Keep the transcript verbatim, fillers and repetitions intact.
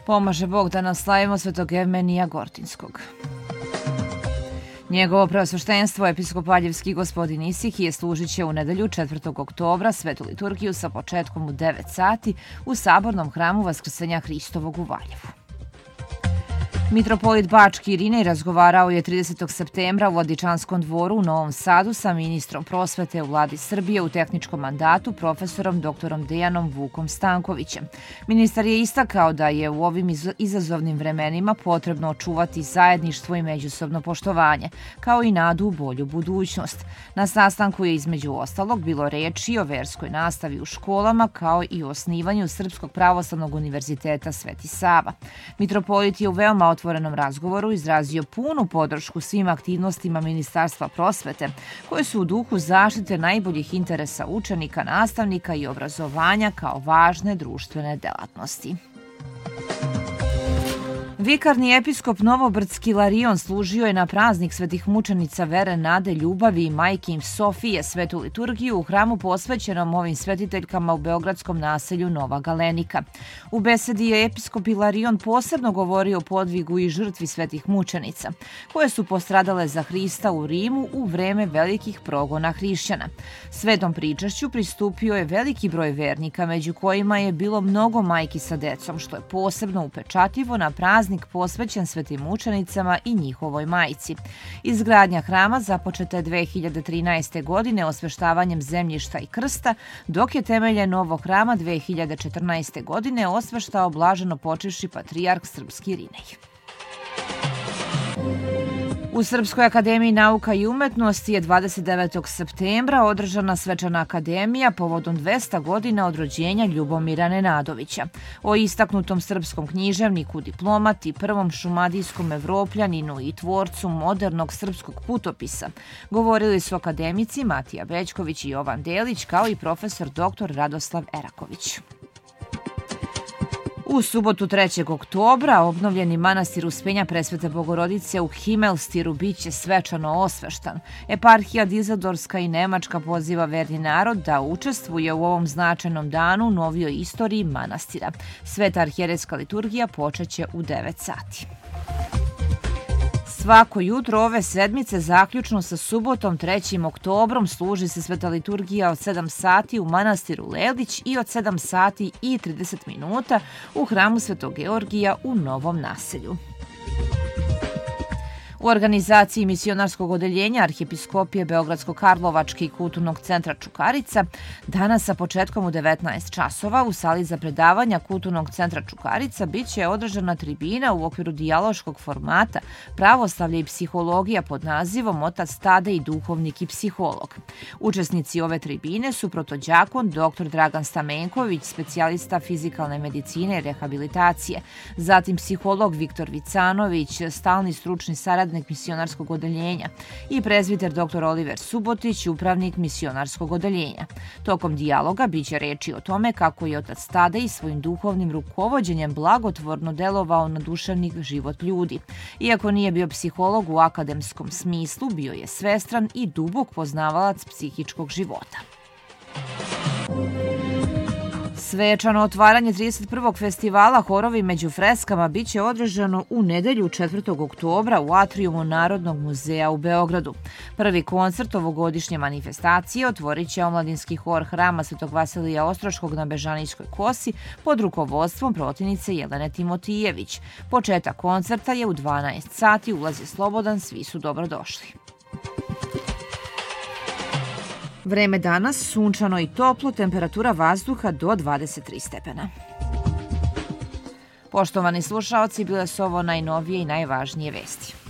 Pomaže Bog da nas slavimo svetog Evmenija Gortinskog. Njegovo preosveštenstvo, episkop Valjevski gospodin Isihije, služit će u nedelju četvrtog oktobra svetu liturgiju sa početkom u devet sati u Sabornom hramu Vaskrsenja Hristovog u Valjevu. Mitropolit Bački Irinej razgovarao je tridesetog septembra u Vladičanskom dvoru u Novom Sadu sa ministrom prosvete u vladi Srbije u tehničkom mandatu profesorom doktorom Dejanom Vukom Stankovićem. Ministar je istakao da je u ovim izazovnim vremenima potrebno očuvati zajedništvo i međusobno poštovanje, kao i nadu u bolju budućnost. Na sastanku je između ostalog bilo reči o verskoj nastavi u školama, kao i o osnivanju Srpskog pravoslavnog univerziteta Sveti Sava. Mitropolit je u veoma otvorenom razgovoru izrazio punu podršku svim aktivnostima Ministarstva prosvete, koje su u duhu zaštite najboljih interesa učenika, nastavnika i obrazovanja kao važne društvene delatnosti. Vikarni episkop Novobrdski Ilarion služio je na praznik svetih mučenica vere, nade, ljubavi i majke im Sofije svetu liturgiju u hramu posvećenom ovim svetiteljkama u beogradskom naselju Nova Galenika. U besedi je episkop Ilarion posebno govorio o podvigu i žrtvi svetih mučenica, koje su postradale za Hrista u Rimu u vreme velikih progona hrišćana. Svetom pričašću pristupio je veliki broj vernika, među kojima je bilo mnogo majki sa decom, što je posebno upečatljivo na praznik posvećen svetim mučenicama i njihovoj majci. Izgradnja hrama započeta je dve hiljade trinaeste. godine osveštavanjem zemljišta i krsta, dok je temelje novog hrama dve hiljade četrnaeste. godine osveštao blaženo počivši patrijarh Srpski Irinej. U Srpskoj akademiji nauka i umetnosti je dvadeset devetog septembra održana svečana akademija povodom dvesta godina od rođenja Ljubomira Nenadovića. O istaknutom srpskom književniku, diplomati, prvom šumadijskom Evropljaninu i tvorcu modernog srpskog putopisa govorili su akademici Matija Bećković i Jovan Delić, kao i profesor doktor Radoslav Eraković. U subotu trećeg oktobra obnovljeni manastir Uspenja Presvete Bogorodice u Himelstiru biće svečano osveštan. Eparhija Dizadorska i Nemačka poziva verni narod da učestvuje u ovom značajnom danu u novijoj istoriji manastira. Sveta arhijerejska liturgija počeće u devet sati. Svako jutro ove sedmice, zaključno sa subotom trećim oktobrom, služi se sveta liturgija od sedam sati u manastiru Lelić i od sedam sati i trideset minuta u hramu Svetog Georgija u Novom naselju. U organizaciji misionarskog odeljenja Arhijepiskopije Beogradsko-Karlovačke i Kulturnog centra Čukarica danas sa početkom u devetnaest časova u sali za predavanja Kulturnog centra Čukarica biće održana tribina u okviru dijaloškog formata Pravoslavlje i psihologija pod nazivom Otac Tadej, duhovnik i psiholog. Učesnici ove tribine su protođakon doktor Dragan Stamenković, specijalista fizikalne medicine i rehabilitacije, zatim psiholog Viktor Vicanović, stalni stručni saradnik misionarskog odeljenja i prezbiter doktor Oliver Subotić, upravnik misionarskog odeljenja. Tokom dijaloga biće reči o tome kako je otac Tadej svojim duhovnim rukovođenjem blagotvorno delovao na duševni život ljudi. Iako nije bio psiholog u akademskom smislu, bio je svestran i dubok poznavalac psihičkog života. Svečano otvaranje trideset prvog festivala Horovi među freskama biće održano u nedelju četvrtog oktobra u atrijumu Narodnog muzeja u Beogradu. Prvi koncert ovogodišnje manifestacije otvorit će omladinski hor hrama Svetog Vasilija Ostroškog na Bežanijskoj kosi pod rukovodstvom protivnice Jelene Timotijević. Početak koncerta je u dvanaest sati, ulaz je slobodan, svi su dobrodošli. Vreme danas sunčano i toplo, temperatura vazduha do dvadeset tri stepena. Poštovani slušaoci, bile su ovo najnovije i najvažnije vesti.